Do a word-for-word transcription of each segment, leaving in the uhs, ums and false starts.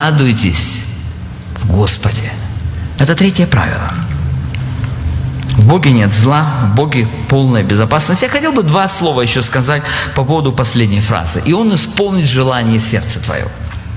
радуйтесь в Господе. Это третье правило. В Боге нет зла, в Боге полная безопасность. Я хотел бы два слова еще сказать по поводу последней фразы. И Он исполнит желание сердца твоего.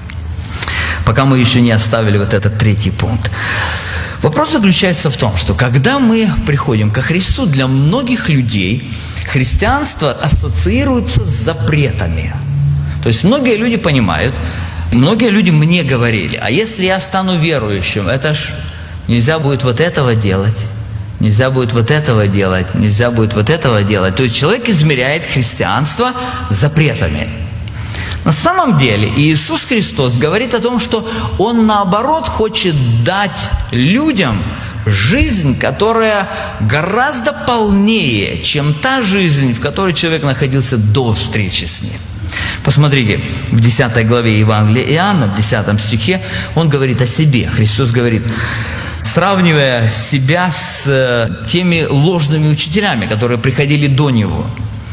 Пока мы еще не оставили вот этот третий пункт. Вопрос заключается в том, что когда мы приходим ко Христу, для многих людей христианство ассоциируется с запретами. То есть многие люди понимают, многие люди мне говорили, а если я стану верующим, это ж нельзя будет вот этого делать, нельзя будет вот этого делать, нельзя будет вот этого делать. То есть человек измеряет христианство запретами. На самом деле Иисус Христос говорит о том, что Он наоборот хочет дать людям жизнь, которая гораздо полнее, чем та жизнь, в которой человек находился до встречи с Ним. Посмотрите, в десятой главе Евангелия Иоанна, в десятом стихе, Он говорит о себе. Христос говорит, сравнивая себя с теми ложными учителями, которые приходили до Него.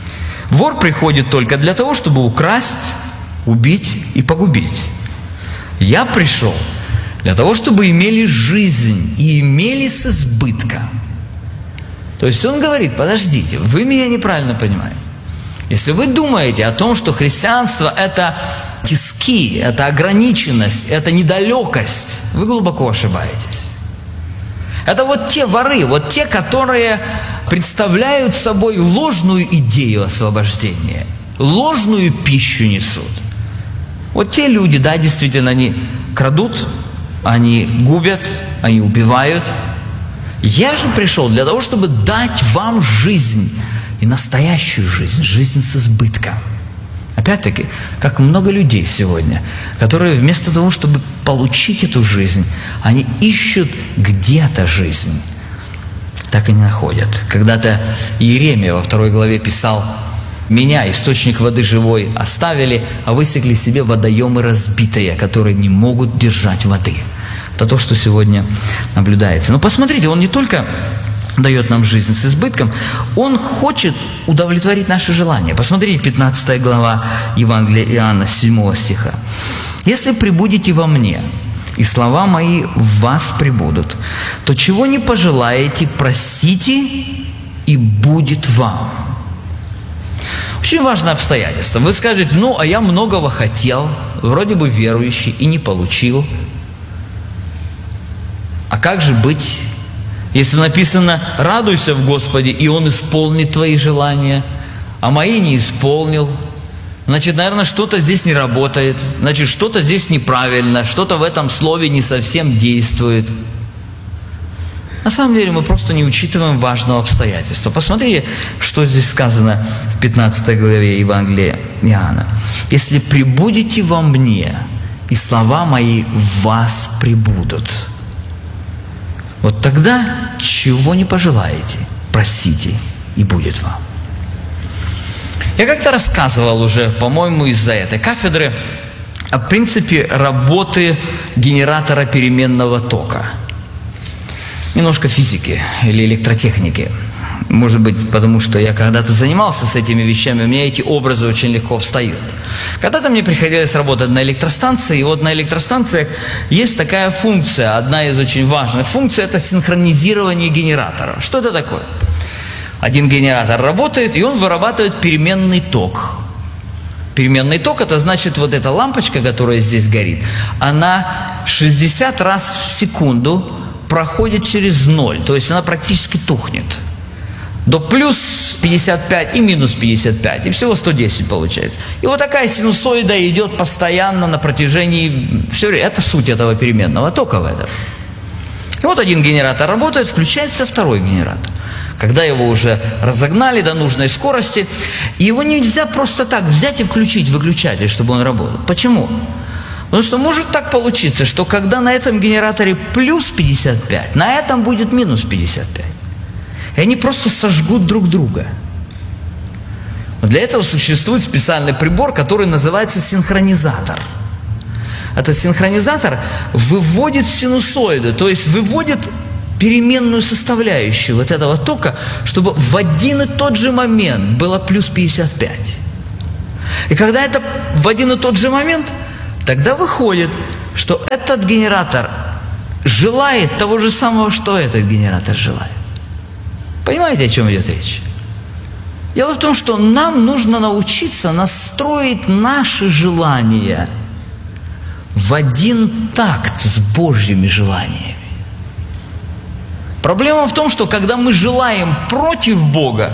Вор приходит только для того, чтобы украсть, убить и погубить. Я пришел для того, чтобы имели жизнь и имели с избытком. То есть Он говорит, подождите, вы меня неправильно понимаете. Если вы думаете о том, что христианство – это тиски, это ограниченность, это недалекость, вы глубоко ошибаетесь. Это вот те воры, вот те, которые представляют собой ложную идею освобождения, ложную пищу несут. Вот те люди, да, действительно, они крадут, они губят, они убивают. Я же пришел для того, чтобы дать вам жизнь, и настоящую жизнь, жизнь с избытком. Опять-таки, как много людей сегодня, которые вместо того, чтобы получить эту жизнь, они ищут где-то жизнь, так и не находят. Когда-то Иеремия во второй главе писал: «Меня, источник воды живой, оставили, а высекли себе водоемы разбитые, которые не могут держать воды». Это то, что сегодня наблюдается. Но посмотрите, Он не только дает нам жизнь с избытком, Он хочет удовлетворить наши желания. Посмотрите, пятнадцатая глава Евангелия Иоанна, седьмого стиха. «Если пребудете во мне, и слова мои в вас пребудут, то чего не пожелаете, просите, и будет вам». Очень важное обстоятельство. Вы скажете: ну, а я многого хотел, вроде бы верующий, и не получил. А как же быть, если написано: радуйся в Господе, и Он исполнит твои желания, а мои не исполнил? Значит, наверное, что-то здесь не работает, значит, что-то здесь неправильно, что-то в этом слове не совсем действует. На самом деле мы просто не учитываем важного обстоятельства. Посмотрите, что здесь сказано в пятнадцатой главе Евангелия Иоанна. «Если пребудете во мне, и слова мои в вас пребудут, вот тогда чего не пожелаете, просите, и будет вам». Я как-то рассказывал уже, по-моему, из-за этой кафедры о принципе работы генератора переменного тока. Немножко физики или электротехники. Может быть, потому что я когда-то занимался с этими вещами, у меня эти образы очень легко встают. Когда-то мне приходилось работать на электростанции, и вот на электростанциях есть такая функция, одна из очень важных функций – это синхронизирование генератора. Что это такое? Один генератор работает, и он вырабатывает переменный ток. Переменный ток – это значит, вот эта лампочка, которая здесь горит, она шестьдесят раз в секунду проходит через ноль, то есть она практически тухнет. До плюс пятьдесят пять и минус пятьдесят пять, и всего сто десять получается. И вот такая синусоида идет постоянно на протяжении все время. Это суть этого переменного тока в этом. И вот один генератор работает, включается второй генератор. Когда его уже разогнали до нужной скорости, его нельзя просто так взять и включить выключатель, чтобы он работал. Почему? Потому что может так получиться, что когда на этом генераторе плюс пятьдесят пять, на этом будет минус пятьдесят пять. И они просто сожгут друг друга. Для этого существует специальный прибор, который называется синхронизатор. Этот синхронизатор выводит синусоиды, то есть выводит переменную составляющую вот этого тока, чтобы в один и тот же момент было плюс пятьдесят пять. И когда это в один и тот же момент, тогда выходит, что этот генератор желает того же самого, что этот генератор желает. Понимаете, о чем идет речь? Дело в том, что нам нужно научиться настроить наши желания в один такт с Божьими желаниями. Проблема в том, что когда мы желаем против Бога,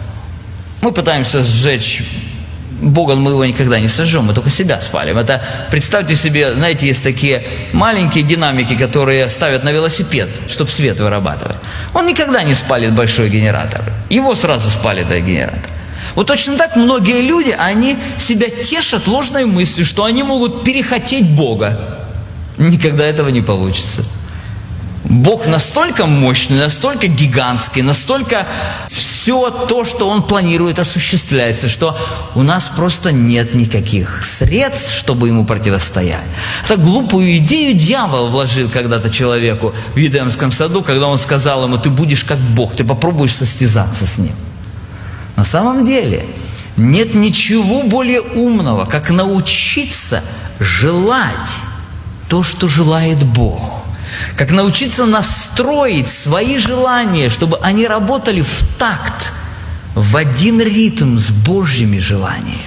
мы пытаемся сжечь Бога, мы его никогда не сожжем, мы только себя спалим. Это, представьте себе, знаете, есть такие маленькие динамики, которые ставят на велосипед, чтобы свет вырабатывать. Он никогда не спалит большой генератор, его сразу спалит этот генератор. Вот точно так многие люди, они себя тешат ложной мыслью, что они могут перехотеть Бога. Никогда этого не получится. Бог настолько мощный, настолько гигантский, настолько все то, что Он планирует, осуществляется, что у нас просто нет никаких средств, чтобы Ему противостоять. Это глупую идею дьявол вложил когда-то человеку в Едемском саду, когда он сказал ему: ты будешь как Бог, ты попробуешь состязаться с Ним. На самом деле нет ничего более умного, как научиться желать то, что желает Бог. Как научиться настроить свои желания, чтобы они работали в такт, в один ритм с Божьими желаниями.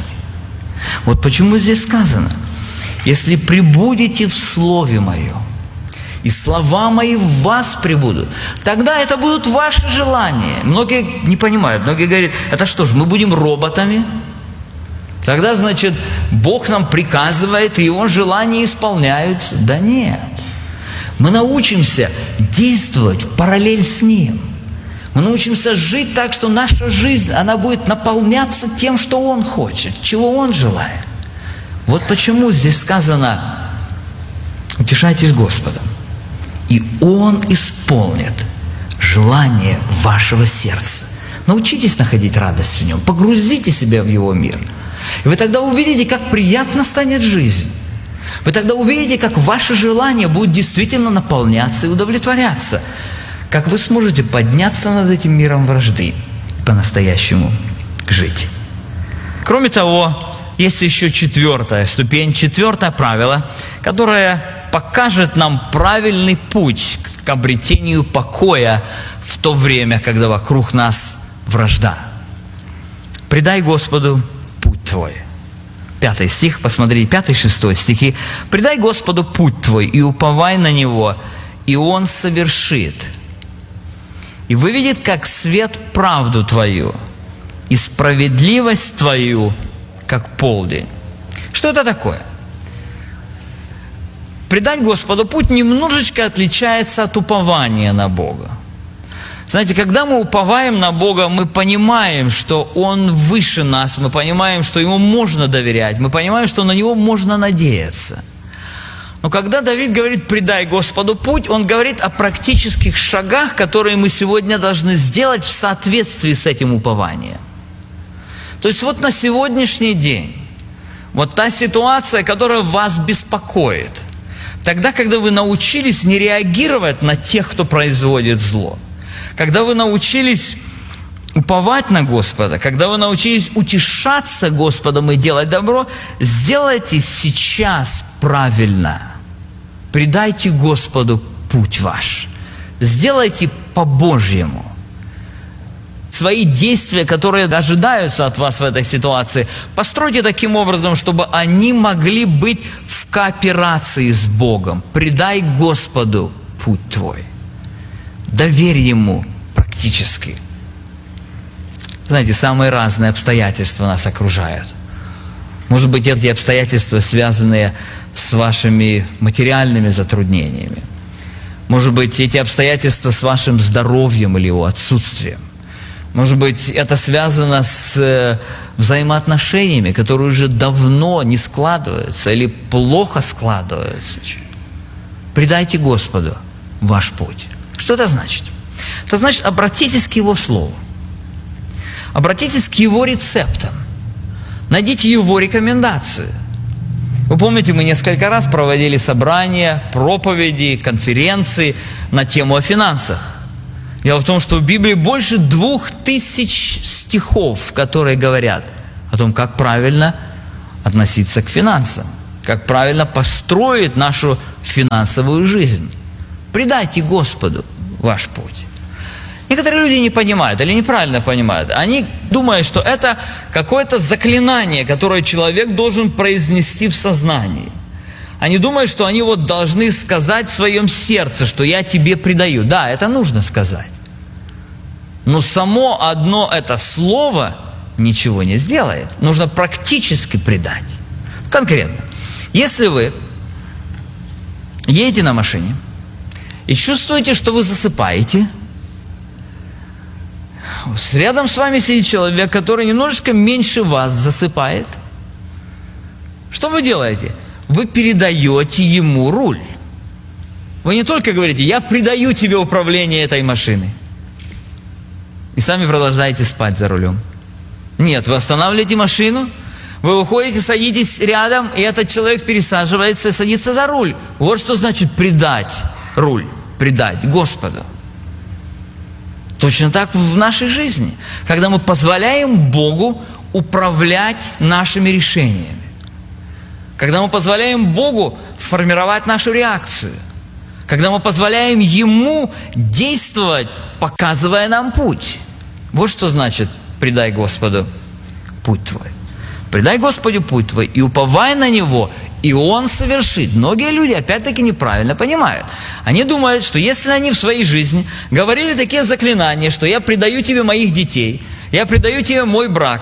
Вот почему здесь сказано: если пребудете в Слове Моем, и слова Мои в вас пребудут, тогда это будут ваши желания. Многие не понимают, многие говорят: это что ж, мы будем роботами? Тогда, значит, Бог нам приказывает, и Его желания исполняются. Да нет. Мы научимся действовать в параллель с Ним. Мы научимся жить так, что наша жизнь, она будет наполняться тем, что Он хочет, чего Он желает. Вот почему здесь сказано: утешайтесь Господом, и Он исполнит желание вашего сердца. Научитесь находить радость в Нем, погрузите себя в Его мир. И вы тогда увидите, как приятно станет жизнь. Вы тогда увидите, как ваши желания будут действительно наполняться и удовлетворяться. Как вы сможете подняться над этим миром вражды и по-настоящему жить. Кроме того, есть еще четвертая ступень, четвертое правило, которое покажет нам правильный путь к обретению покоя в то время, когда вокруг нас вражда. «Предай Господу путь твой». Пятый стих, посмотрите, пятый, шестой стихи. «Предай Господу путь твой, и уповай на Него, и Он совершит. И выведет, как свет, правду твою, и справедливость твою, как полдень». Что это такое? Предать Господу путь немножечко отличается от упования на Бога. Знаете, когда мы уповаем на Бога, мы понимаем, что Он выше нас, мы понимаем, что Ему можно доверять, мы понимаем, что на Него можно надеяться. Но когда Давид говорит «предай Господу путь», он говорит о практических шагах, которые мы сегодня должны сделать в соответствии с этим упованием. То есть вот на сегодняшний день, вот та ситуация, которая вас беспокоит, тогда, когда вы научились не реагировать на тех, кто производит зло, когда вы научились уповать на Господа, когда вы научились утешаться Господом и делать добро, сделайте сейчас правильно. Предайте Господу путь ваш. Сделайте по-божьему. Свои действия, которые ожидаются от вас в этой ситуации, постройте таким образом, чтобы они могли быть в кооперации с Богом. Предай Господу путь твой. Доверь Ему практически. Знаете, самые разные обстоятельства нас окружают. Может быть, эти обстоятельства, связанные с вашими материальными затруднениями. Может быть, эти обстоятельства с вашим здоровьем или его отсутствием. Может быть, это связано с взаимоотношениями, которые уже давно не складываются или плохо складываются. Предайте Господу ваш путь. Что это значит? Это значит, обратитесь к Его Слову. Обратитесь к Его рецептам. Найдите Его рекомендации. Вы помните, мы несколько раз проводили собрания, проповеди, конференции на тему о финансах. Дело в том, что в Библии больше двух тысяч стихов, которые говорят о том, как правильно относиться к финансам, как правильно построить нашу финансовую жизнь. Предайте Господу ваш путь. Некоторые люди не понимают или неправильно понимают. Они думают, что это какое-то заклинание, которое человек должен произнести в сознании. Они думают, что они вот должны сказать в своем сердце, что я тебе предаю. Да, это нужно сказать. Но само одно это слово ничего не сделает. Нужно практически предать. Конкретно. Если вы едете на машине и чувствуете, что вы засыпаете, рядом с вами сидит человек, который немножечко меньше вас засыпает. Что вы делаете? Вы передаете ему руль. Вы не только говорите, я предаю тебе управление этой машиной. И сами продолжаете спать за рулем. Нет, вы останавливаете машину, вы выходите, садитесь рядом, и этот человек пересаживается и садится за руль. Вот что значит предать руль, предать Господу. Точно так в нашей жизни, когда мы позволяем Богу управлять нашими решениями, когда мы позволяем Богу формировать нашу реакцию, когда мы позволяем Ему действовать, показывая нам путь. Вот что значит «предай Господу путь твой». «Предай Господу путь твой и уповай на Него, и Он совершит». Многие люди опять-таки неправильно понимают. Они думают, что если они в своей жизни говорили такие заклинания, что я предаю тебе моих детей, я предаю тебе мой брак,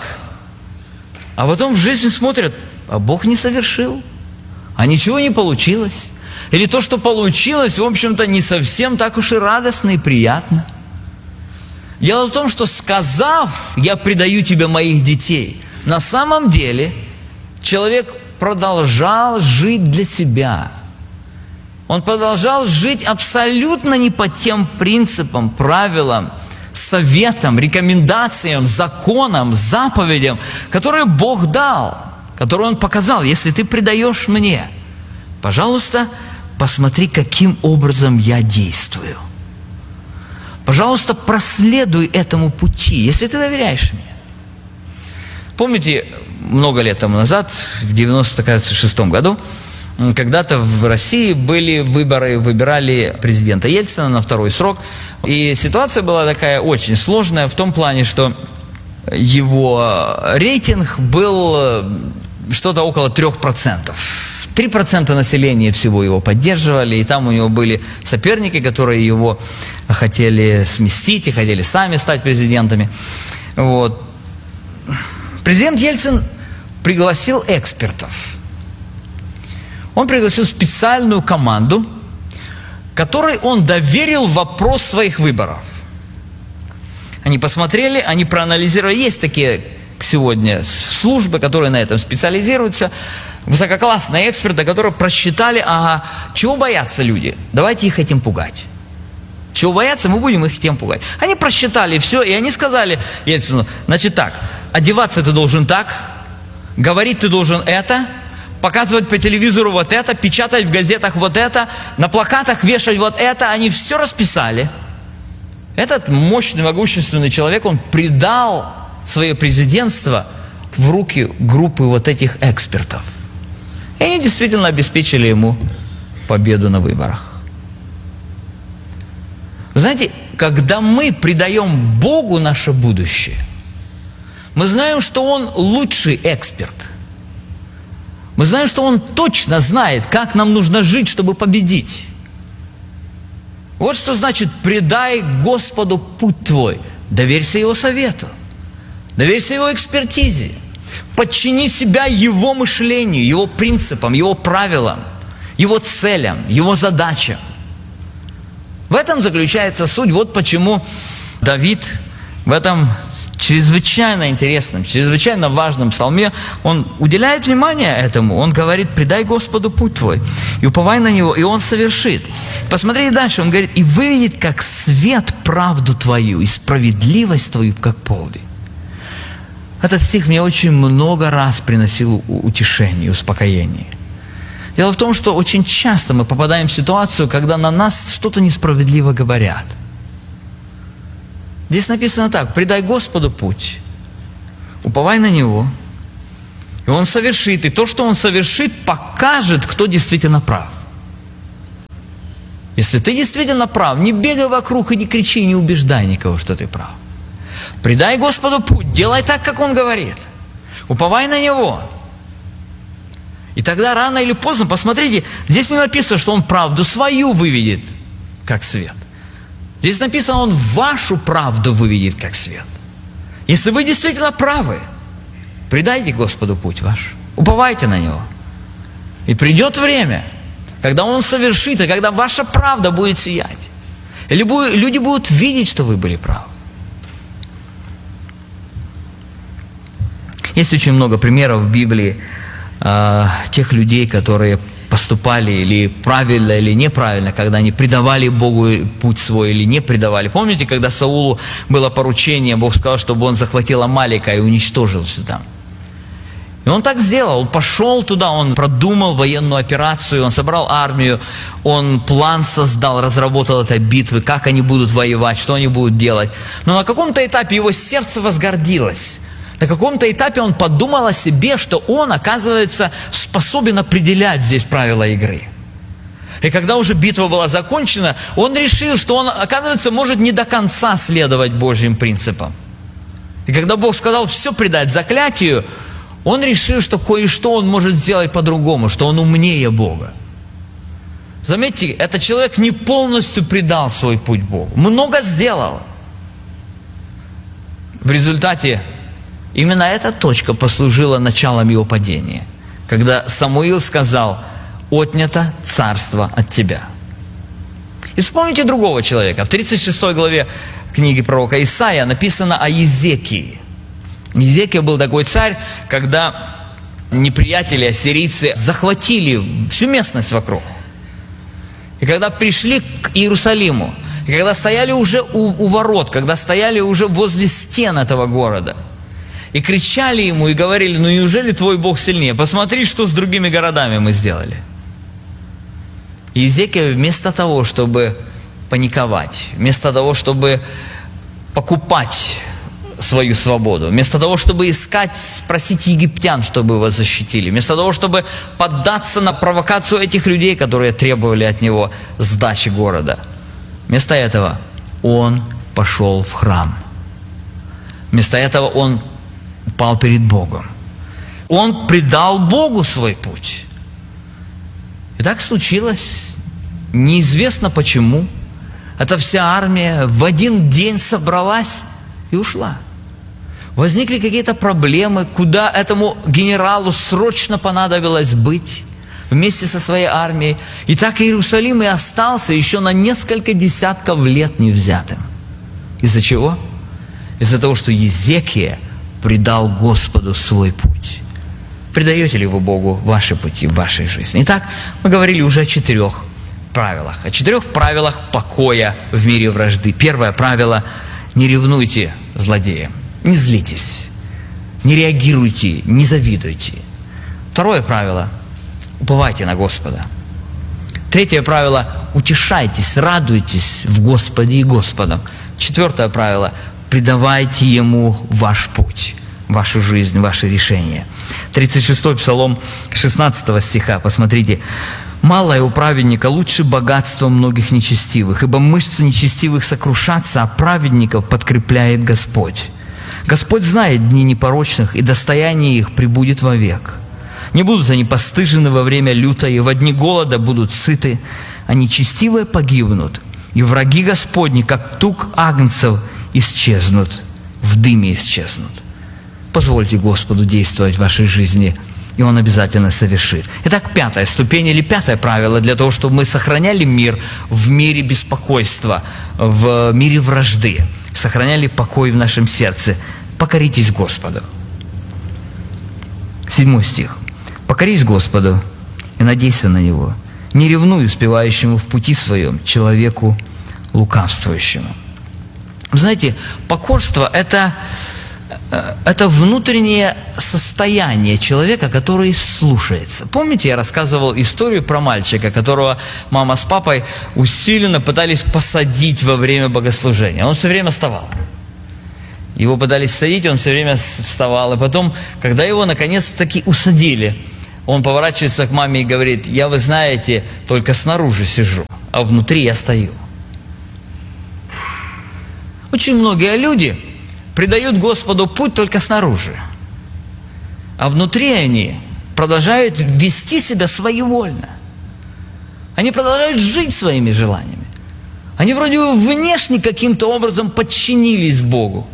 а потом в жизни смотрят, а Бог не совершил, а ничего не получилось. Или то, что получилось, в общем-то, не совсем так уж и радостно и приятно. Дело в том, что сказав, я предаю тебе моих детей, на самом деле человек продолжал жить для себя. Он продолжал жить абсолютно не по тем принципам, правилам, советам, рекомендациям, законам, заповедям, которые Бог дал, которые Он показал. Если ты предаешь мне, пожалуйста, посмотри, каким образом я действую. Пожалуйста, проследуй этому пути, если ты доверяешь мне. Помните, много лет тому назад, в девяносто шестом году, когда-то в России были выборы, выбирали президента Ельцина на второй срок. И ситуация была такая очень сложная в том плане, что его рейтинг был что-то около трех процентов. три процента населения всего его поддерживали, и там у него были соперники, которые его хотели сместить и хотели сами стать президентами. Вот. Президент Ельцин пригласил экспертов. Он пригласил специальную команду, которой он доверил вопрос своих выборов. Они посмотрели, они проанализировали. Есть такие сегодня службы, которые на этом специализируются. Высококлассные эксперты, которые просчитали, ага, чего боятся люди. Давайте их этим пугать. Чего боятся, мы будем их тем пугать. Они просчитали все, и они сказали Ельцину, значит так, одеваться ты должен так, говорить ты должен это, показывать по телевизору вот это, печатать в газетах вот это, на плакатах вешать вот это. Они все расписали. Этот мощный, могущественный человек, он предал свое президентство в руки группы вот этих экспертов. И они действительно обеспечили ему победу на выборах. Вы знаете, когда мы предаем Богу наше будущее, мы знаем, что Он лучший эксперт. Мы знаем, что Он точно знает, как нам нужно жить, чтобы победить. Вот что значит «предай Господу путь твой». Доверься Его совету, доверься Его экспертизе, подчини себя Его мышлению, Его принципам, Его правилам, Его целям, Его задачам. В этом заключается суть. Вот почему Давид в этом чрезвычайно интересном, чрезвычайно важном псалме, он уделяет внимание этому. Он говорит, предай Господу путь твой, и уповай на Него, и Он совершит. Посмотрите дальше, он говорит, и выведет, как свет, правду твою, и справедливость твою, как полдень. Этот стих мне очень много раз приносил утешение, успокоение. Дело в том, что очень часто мы попадаем в ситуацию, когда на нас что-то несправедливо говорят. Здесь написано так, предай Господу путь, уповай на Него, И он совершит. И то, что он совершит, покажет, кто действительно прав. Если ты действительно прав, не бегай вокруг и не кричи, не убеждай никого, что ты прав. Предай Господу путь, делай так, как Он говорит. Уповай на Него. И тогда рано или поздно, посмотрите, здесь не написано, что Он правду свою выведет, как свет. Здесь написано, Он вашу правду выведет, как свет. Если вы действительно правы, предайте Господу путь ваш, уповайте на Него. И придет время, когда Он совершит, и когда ваша правда будет сиять. И люди будут видеть, что вы были правы. Есть очень много примеров в Библии э, тех людей, которые поступали или правильно, или неправильно, когда они предавали Богу путь свой или не предавали. Помните, когда Саулу было поручение, Бог сказал, чтобы он захватил Амалика и уничтожил сюда. И он так сделал, он пошел туда, он продумал военную операцию, он собрал армию, он план создал, разработал этой битвы, как они будут воевать, что они будут делать. Но на каком-то этапе его сердце возгордилось. На каком-то этапе он подумал о себе, что он, оказывается, способен определять здесь правила игры. И когда уже битва была закончена, он решил, что он, оказывается, может не до конца следовать Божьим принципам. И когда Бог сказал все предать заклятию, он решил, что кое-что он может сделать по-другому, что он умнее Бога. Заметьте, этот человек не полностью предал свой путь Богу. Много сделал. В результате именно эта точка послужила началом его падения, когда Самуил сказал: «Отнято царство от тебя». И вспомните другого человека. В тридцать шестой главе книги пророка Исаия написано о Езекии. Езекия был такой царь, когда неприятели, ассирийцы, захватили всю местность вокруг. И когда пришли к Иерусалиму, и когда стояли уже у, у ворот, когда стояли уже возле стен этого города, и кричали ему, и говорили: «Ну неужели твой Бог сильнее? Посмотри, что с другими городами мы сделали». И Езекия вместо того, чтобы паниковать, вместо того, чтобы покупать свою свободу, вместо того, чтобы искать, спросить египтян, чтобы его защитили, вместо того, чтобы поддаться на провокацию этих людей, которые требовали от него сдачи города, вместо этого он пошел в храм. Вместо этого он упал перед Богом. Он предал Богу свой путь. И так случилось, неизвестно почему. Эта вся армия в один день собралась и ушла. Возникли какие-то проблемы, куда этому генералу срочно понадобилось быть вместе со своей армией. И так Иерусалим и остался еще на несколько десятков лет не взятым. Из-за чего? Из-за того, что Езекия предал Господу свой путь. Предаете ли вы Богу ваши пути в вашей жизни? Итак, мы говорили уже о четырех правилах. О четырех правилах покоя в мире вражды. Первое правило – не ревнуйте злодеям, не злитесь, не реагируйте, не завидуйте. Второе правило – уповайте на Господа. Третье правило – утешайтесь, радуйтесь в Господе и Господом. Четвертое правило – предавайте Ему ваш путь, вашу жизнь, ваши решения. тридцать шестой Псалом шестнадцатого стиха, посмотрите. «Малое у праведника лучше богатства многих нечестивых, ибо мышцы нечестивых сокрушатся, а праведников подкрепляет Господь. Господь знает дни непорочных, и достояние их пребудет вовек. Не будут они постыжены во время люта, и во дни голода будут сыты, а нечестивые погибнут, и враги Господни, как тук агнцев, исчезнут, в дыме исчезнут». Позвольте Господу действовать в вашей жизни, и Он обязательно совершит. Итак, пятая ступень или пятое правило для того, чтобы мы сохраняли мир в мире беспокойства, в мире вражды, сохраняли покой в нашем сердце. Покоритесь Господу. Седьмой стих. «Покорись Господу и надейся на Него. Не ревнуй успевающему в пути своем, человеку лукавствующему». Вы знаете, покорство – это... Это внутреннее состояние человека, который слушается. Помните, я рассказывал историю про мальчика, которого мама с папой усиленно пытались посадить во время богослужения. Он все время вставал. Его пытались садить, он все время вставал. И потом, когда его наконец-таки усадили, он поворачивается к маме и говорит: я, вы знаете, только снаружи сижу, а внутри я стою. Очень многие люди предают Господу путь только снаружи, а внутри они продолжают вести себя своевольно. Они продолжают жить своими желаниями. Они вроде бы внешне каким-то образом подчинились Богу.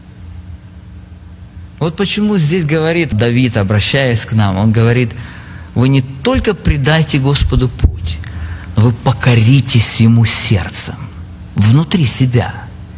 Вот почему здесь говорит Давид, обращаясь к нам, он говорит: вы не только предайте Господу путь, но вы покоритесь Ему сердцем, внутри себя.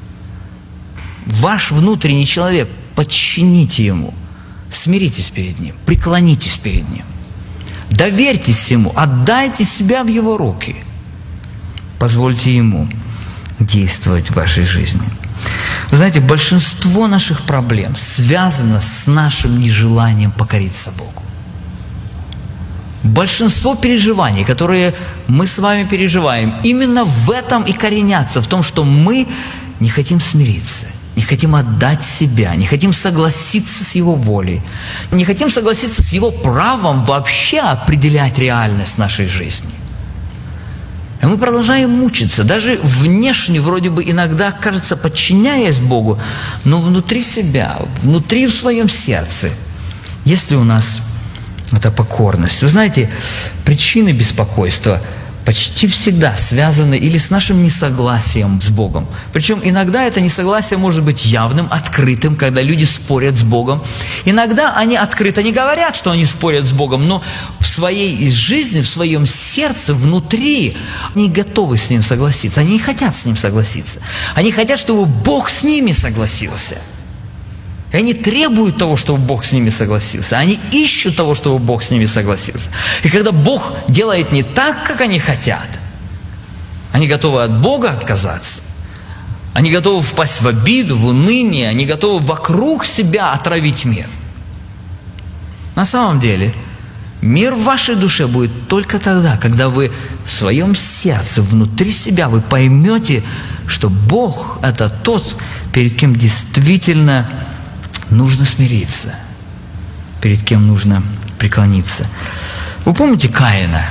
Ваш внутренний человек, подчините Ему, смиритесь перед Ним, преклонитесь перед Ним, доверьтесь Ему, отдайте себя в Его руки, позвольте Ему действовать в вашей жизни. Вы знаете, большинство наших проблем связано с нашим нежеланием покориться Богу. Большинство переживаний, которые мы с вами переживаем, именно в этом и коренятся, в том, что мы не хотим смириться, не хотим отдать себя, не хотим согласиться с Его волей, не хотим согласиться с Его правом вообще определять реальность нашей жизни. И мы продолжаем мучиться, даже внешне вроде бы иногда, кажется, подчиняясь Богу, но внутри себя, внутри в своем сердце, есть ли у нас эта покорность? Вы знаете, причины беспокойства почти всегда связаны или с нашим несогласием с Богом. Причем иногда это несогласие может быть явным, открытым, когда люди спорят с Богом. Иногда они открыто не говорят, что они спорят с Богом, но в своей жизни, в своем сердце, внутри, они готовы с Ним согласиться. Они не хотят с Ним согласиться. Они хотят, чтобы Бог с ними согласился. И они требуют того, чтобы Бог с ними согласился. Они ищут того, чтобы Бог с ними согласился. И когда Бог делает не так, как они хотят, они готовы от Бога отказаться. Они готовы впасть в обиду, в уныние. Они готовы вокруг себя отравить мир. На самом деле, мир в вашей душе будет только тогда, когда вы в своем сердце, внутри себя, вы поймете, что Бог – это тот, перед кем действительно нужно смириться, перед кем нужно преклониться. Вы помните Каина?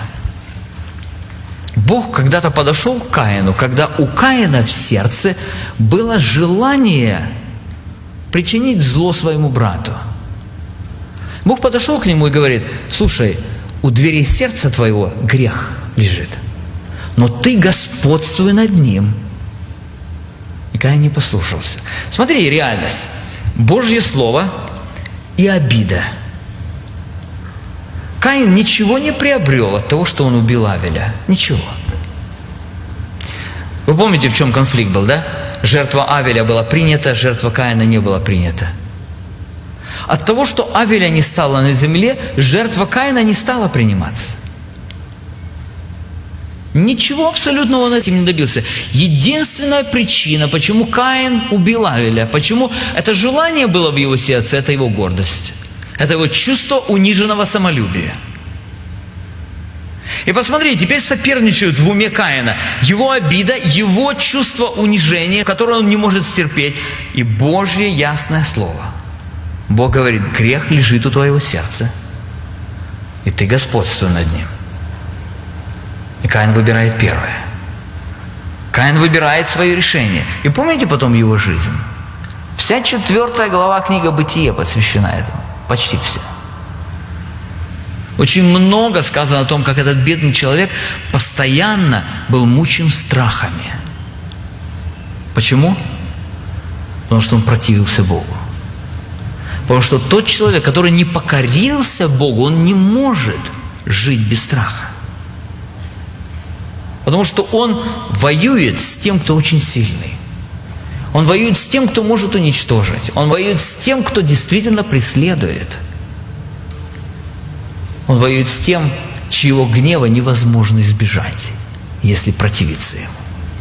Бог когда-то подошел к Каину, когда у Каина в сердце было желание причинить зло своему брату. Бог подошел к нему и говорит: слушай, у дверей сердца твоего грех лежит, но ты господствуй над ним. И Каин не послушался. Смотри, реальность. Божье Слово и обида. Каин ничего не приобрел от того, что он убил Авеля. Ничего. Вы помните, в чем конфликт был, да? Жертва Авеля была принята, жертва Каина не была принята. От того, что Авеля не стало на земле, жертва Каина не стала приниматься. Ничего абсолютного он этим не добился. Единственная причина, почему Каин убил Авеля, почему это желание было в его сердце, это его гордость. Это его чувство униженного самолюбия. И посмотрите, теперь соперничают в уме Каина его обида, его чувство унижения, которое он не может стерпеть, и Божье ясное слово. Бог говорит: грех лежит у твоего сердца, и ты господствуй над ним. И Каин выбирает первое. Каин выбирает свое решение. И помните потом его жизнь? Вся четвертая глава книги Бытия посвящена этому. Почти вся. Очень много сказано о том, как этот бедный человек постоянно был мучим страхами. Почему? Потому что он противился Богу. Потому что тот человек, который не покорился Богу, он не может жить без страха. Потому что он воюет с тем, кто очень сильный. Он воюет с тем, кто может уничтожить. Он воюет с тем, кто действительно преследует. Он воюет с тем, чьего гнева невозможно избежать, если противиться ему.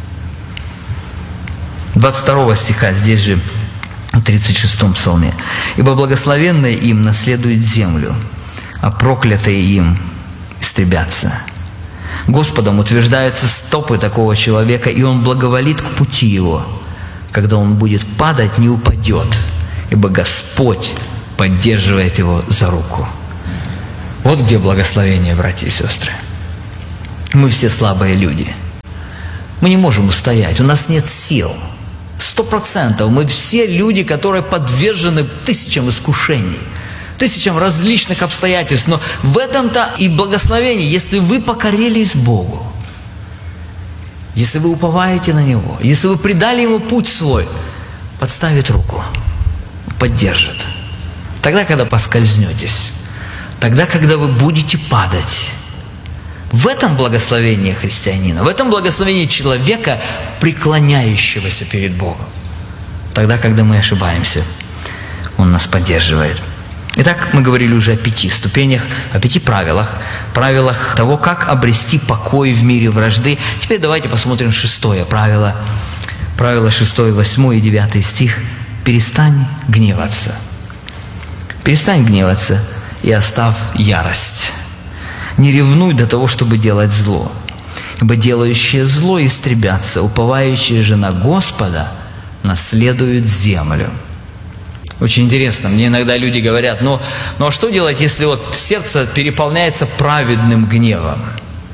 двадцать второго стиха, здесь же, в тридцать шестом псалме. «Ибо благословенные им наследуют землю, а проклятые им истребятся. Господом утверждаются стопы такого человека, и он благоволит к пути его. когда он будет падать, не упадет, ибо Господь поддерживает его за руку. Вот где благословение, братья и сестры. Мы все слабые люди. Мы не можем устоять, у нас нет сил. Сто процентов мы все люди, которые подвержены тысячам искушений, тысячам различных обстоятельств. Но в этом-то и благословение, если вы покорились Богу, если вы уповаете на Него, если вы предали Ему путь свой, подставит руку, поддержит. Тогда, когда поскользнетесь, тогда, когда вы будете падать. В этом благословение христианина, в этом благословение человека, преклоняющегося перед Богом. Тогда, когда мы ошибаемся, Он нас поддерживает. Итак, мы говорили уже о пяти ступенях, о пяти правилах, правилах того, как обрести покой в мире вражды. Теперь давайте посмотрим шестое правило. Правило шестое, восьмой и девятый стих. Перестань гневаться. Перестань гневаться и оставь ярость. Не ревнуй до того, чтобы делать зло, ибо делающие зло истребятся, уповающие же на Господа наследуют землю. Очень интересно, мне иногда люди говорят, ну, ну а что делать, если вот сердце переполняется праведным гневом?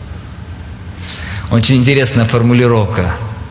Очень интересная формулировка.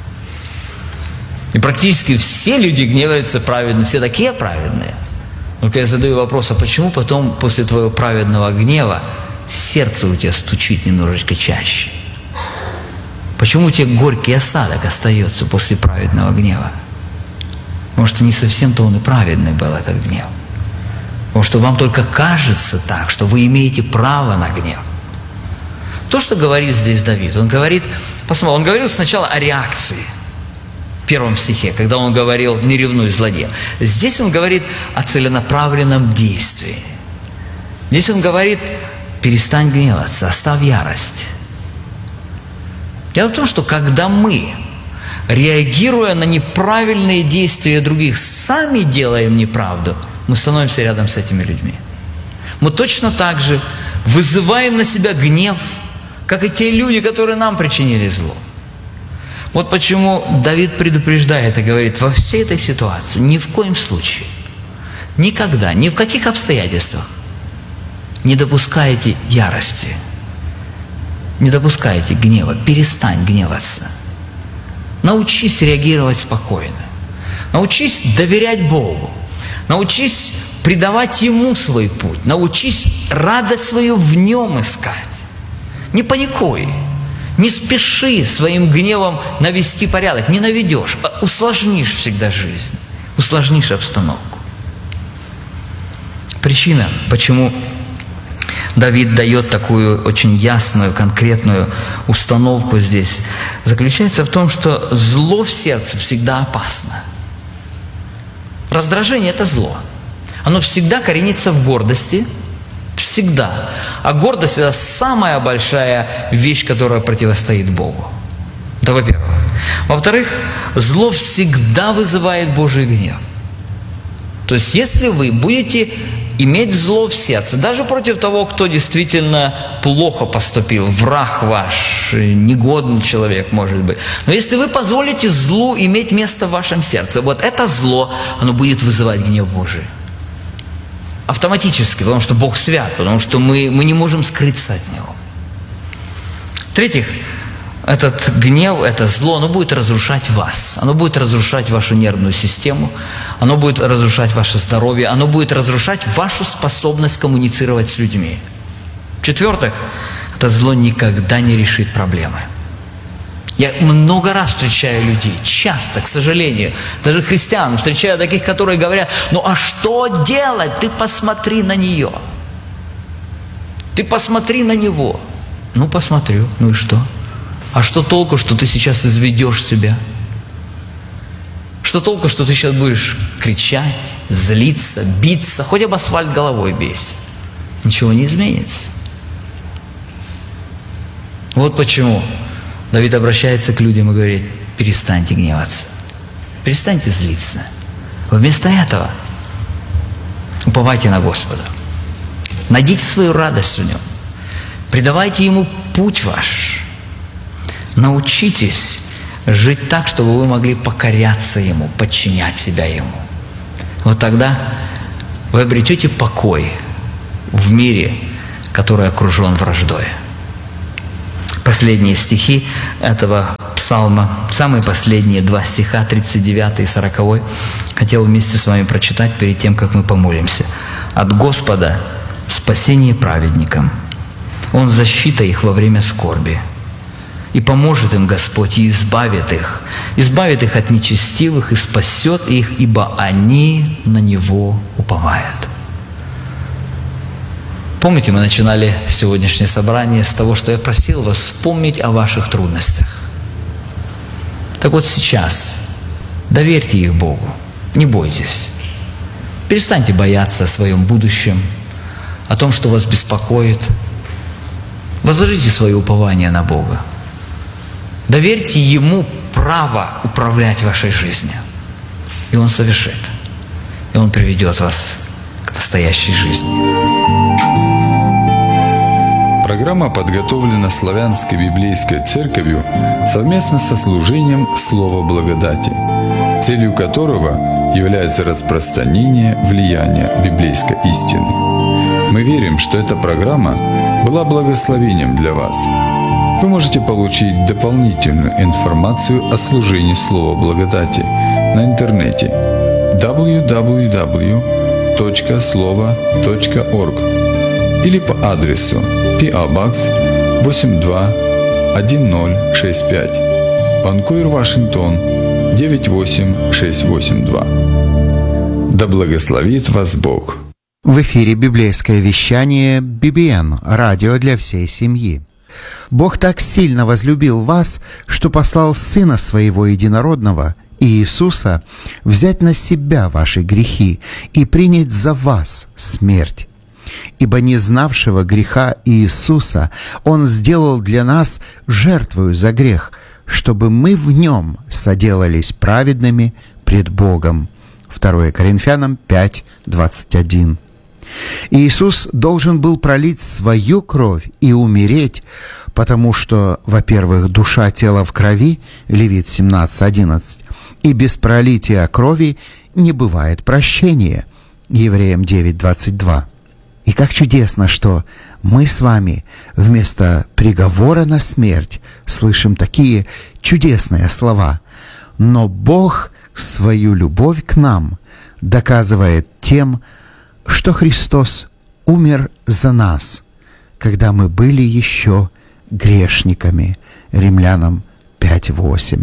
И практически все люди гневаются праведно, все такие праведные. Только я задаю вопрос, а почему потом после твоего праведного гнева сердце у тебя стучит немножечко чаще? Почему у тебя горький осадок остается после праведного гнева? Потому что не совсем-то он и праведный был, этот гнев. Потому что вам только кажется так, что вы имеете право на гнев. То, что говорит здесь Давид, он говорит, посмотрите, он говорил сначала о реакции. В первом стихе, когда он говорил «не ревнуй, злодей». Здесь он говорит о целенаправленном действии. Здесь он говорит «перестань гневаться, оставь ярость». Дело в том, что когда мы, реагируя на неправильные действия других, сами делаем неправду, мы становимся рядом с этими людьми. Мы точно так же вызываем на себя гнев, как и те люди, которые нам причинили зло. Вот почему Давид предупреждает и говорит, во всей этой ситуации ни в коем случае, никогда, ни в каких обстоятельствах не допускайте ярости, не допускайте гнева, перестань гневаться. Научись реагировать спокойно. Научись доверять Богу. Научись предавать Ему свой путь. Научись радость свою в Нем искать. Не паникуй. Не спеши своим гневом навести порядок. Не наведешь, а усложнишь всегда жизнь. Усложнишь обстановку. Причина, почему Давид дает такую очень ясную, конкретную установку здесь, заключается в том, что зло в сердце всегда опасно. Раздражение – это зло. Оно всегда коренится в гордости, всегда. А гордость – это самая большая вещь, которая противостоит Богу. Это во-первых. Во-вторых, зло всегда вызывает Божий гнев. То есть, если вы будете иметь зло в сердце, даже против того, кто действительно плохо поступил, враг ваш, негодный человек, может быть. Но если вы позволите злу иметь место в вашем сердце, вот это зло, оно будет вызывать гнев Божий. Автоматически, потому что Бог свят, потому что мы, мы не можем скрыться от Него. В-третьих, этот гнев, это зло, оно будет разрушать вас. Оно будет разрушать вашу нервную систему. Оно будет разрушать ваше здоровье. Оно будет разрушать вашу способность коммуницировать с людьми. В-четвертых, это зло никогда не решит проблемы. Я много раз встречаю людей, часто, к сожалению, даже христиан, встречаю таких, которые говорят, ну а что делать? Ты посмотри на нее. Ты посмотри на него. Ну, посмотрю. Ну и что? А что толку, что ты сейчас изведешь себя? Что толку, что ты сейчас будешь кричать, злиться, биться, хоть об асфальт головой бейся? Ничего не изменится. Вот почему Давид обращается к людям и говорит, перестаньте гневаться, перестаньте злиться. Вместо этого уповайте на Господа. Найдите свою радость в Нем. Предавайте Ему путь ваш. Научитесь жить так, чтобы вы могли покоряться Ему, подчинять себя Ему. Вот тогда вы обретете покой в мире, который окружен враждой. Последние стихи этого псалма, самые последние два стиха, тридцать девятый и сороковой, хотел вместе с вами прочитать перед тем, как мы помолимся. «От Господа спасение праведникам, Он защита их во время скорби. И поможет им Господь, и избавит их, избавит их от нечестивых, и спасет их, ибо они на Него уповают». Помните, мы начинали сегодняшнее собрание с того, что я просил вас вспомнить о ваших трудностях. Так вот сейчас доверьте их Богу, не бойтесь. Перестаньте бояться о своем будущем, о том, что вас беспокоит. Возложите свое упование на Бога. Доверьте Ему право управлять вашей жизнью. И Он совершит. И Он приведет вас к настоящей жизни. Программа подготовлена Славянской библейской церковью совместно со служением Слова Благодати, целью которого является распространение влияния библейской истины. Мы верим, что эта программа была благословением для вас. Вы можете получить дополнительную информацию о служении Слова Благодати на интернете дабл ю дабл ю дабл ю точка слова точка орг или по адресу пи о Box восемь два один ноль шесть пять, Ванкувер, Вашингтон девять восемь шесть восемь два. Да благословит вас Бог! В эфире библейское вещание би би эн, радио для всей семьи. Бог так сильно возлюбил вас, что послал Сына Своего Единородного, Иисуса, взять на себя ваши грехи и принять за вас смерть. Ибо не знавшего греха Иисуса Он сделал для нас жертвою за грех, чтобы мы в Нем соделались праведными пред Богом. второе Коринфянам пять двадцать один. Иисус должен был пролить свою кровь и умереть, потому что, во-первых, душа тела в крови, Левит семнадцать одиннадцать, и без пролития крови не бывает прощения, Евреям девять двадцать два. И как чудесно, что мы с вами вместо приговора на смерть слышим такие чудесные слова. Но Бог свою любовь к нам доказывает тем, что Христос умер за нас, когда мы были еще грешниками. Римлянам пять восемь.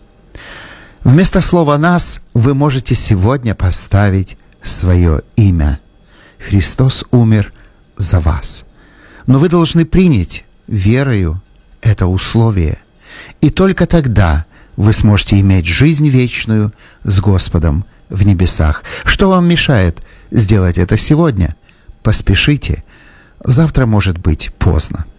Вместо слова «нас» вы можете сегодня поставить свое имя. Христос умер за вас. Но вы должны принять верою это условие. И только тогда вы сможете иметь жизнь вечную с Господом в небесах. Что вам мешает сделать это сегодня? Поспешите. Завтра может быть поздно.